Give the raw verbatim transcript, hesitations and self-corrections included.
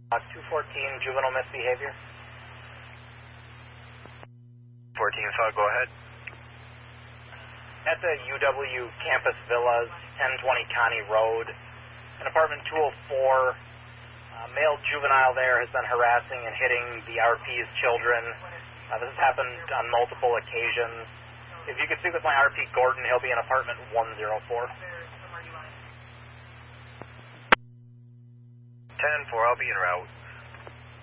Uh, two fourteen, juvenile misbehavior. fourteen, so go ahead. At the U W Campus Villas, ten twenty Connie Road, in apartment two oh four, a male juvenile there has been harassing and hitting the R P's children. Uh, this has happened on multiple occasions. If you could speak with my R P Gordon, he'll be in apartment one oh four. ten four, I'll be en route.